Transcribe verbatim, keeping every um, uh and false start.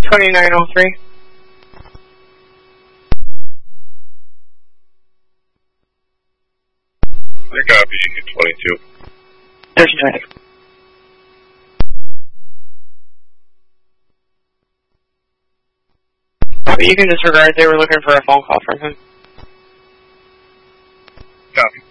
twenty-nine oh three. I copy, twenty-two. thirty-nine. Copy, you can disregard. They were looking for a phone call from him. Copy.